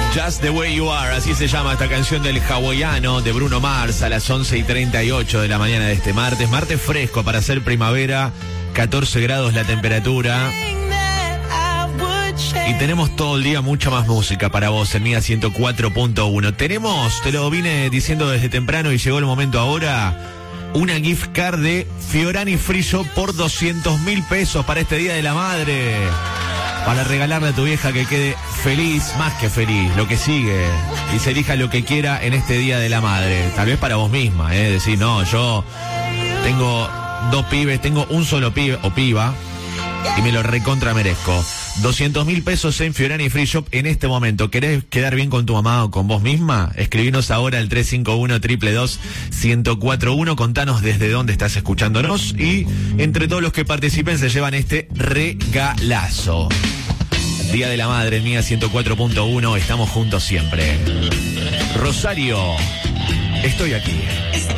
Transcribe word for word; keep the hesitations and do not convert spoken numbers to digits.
Just the Way You Are, así se llama esta canción del hawaiano de Bruno Mars a las once y treinta y ocho de la mañana de este martes. Martes fresco para hacer primavera, catorce grados la temperatura. Y tenemos todo el día mucha más música para vos en Mía ciento cuatro punto uno. Tenemos, te lo vine diciendo desde temprano y llegó el momento ahora, una gift card de Fiorani Free Shop por doscientos mil pesos para este Día de la Madre. Para regalarle a tu vieja que quede feliz, más que feliz, lo que sigue, y se elija lo que quiera en este Día de la Madre. Tal vez para vos misma, ¿eh? Decir, no, yo tengo dos pibes, tengo un solo pibe o piba, y me lo recontra merezco. doscientos mil pesos en Fiorani Free Shop en este momento. ¿Querés quedar bien con tu mamá o con vos misma? Escribinos ahora al tres cinco uno, dos dos dos, uno cero cuatro uno. Contanos desde dónde estás escuchándonos. Y entre todos los que participen se llevan este regalazo. Día de la Madre, Mía ciento cuatro punto uno. Estamos juntos siempre. Rosario, estoy aquí.